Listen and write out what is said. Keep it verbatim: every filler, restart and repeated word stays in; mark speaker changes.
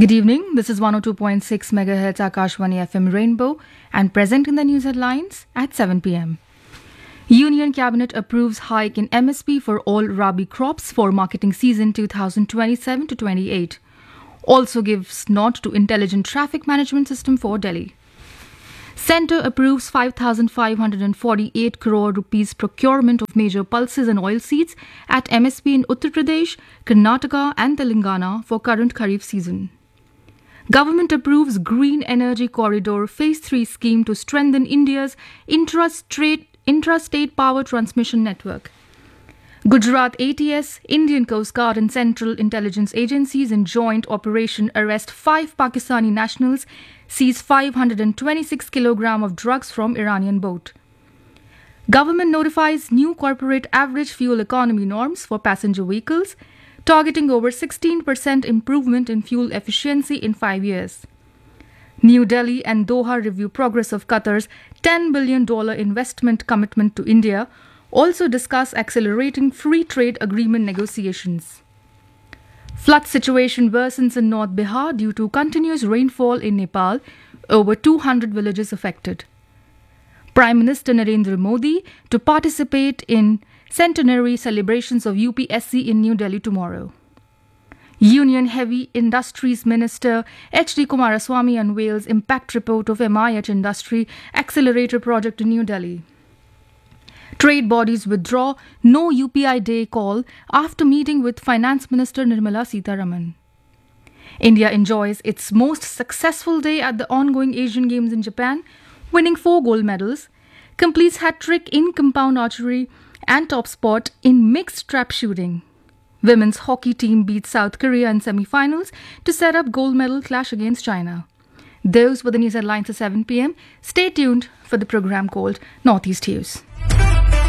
Speaker 1: Good evening. This is one oh two point six megahertz Akashvani F M Rainbow and present in the news headlines at seven p.m. Union Cabinet approves hike in M S P for all Rabi crops for marketing season twenty twenty-seven to twenty-eight. Also gives nod to intelligent traffic management system for Delhi. Centre approves five thousand five hundred forty-eight crore rupees procurement of major pulses and oilseeds at M S P in Uttar Pradesh, Karnataka and Telangana for current Kharif season. Government approves Green Energy Corridor Phase three scheme to strengthen India's intrastate, intrastate power transmission network. Gujarat A T S, Indian Coast Guard and Central Intelligence Agencies in joint operation arrest five Pakistani nationals, seize five hundred twenty-six kilograms of drugs from Iranian boat. Government notifies new corporate average fuel economy norms for passenger vehicles, targeting over sixteen percent improvement in fuel efficiency in five years. New Delhi and Doha review progress of Qatar's ten billion dollars investment commitment to India, also discuss accelerating free trade agreement negotiations. Flood situation worsens in North Bihar due to continuous rainfall in Nepal, over two hundred villages affected. Prime Minister Narendra Modi to participate in centenary celebrations of U P S C in New Delhi tomorrow. Union Heavy Industries Minister H D Kumaraswamy unveils impact report of M I H Industry Accelerator Project in New Delhi. Trade bodies withdraw no U P I Day call after meeting with Finance Minister Nirmala Sitharaman. India enjoys its most successful day at the ongoing Asian Games in Japan, winning four gold medals, completes hat-trick in compound archery and top spot in mixed trap shooting. Women's hockey team beat South Korea in semi-finals to set up gold medal clash against China. Those were the news headlines at seven p.m. Stay tuned for the program called Northeast News.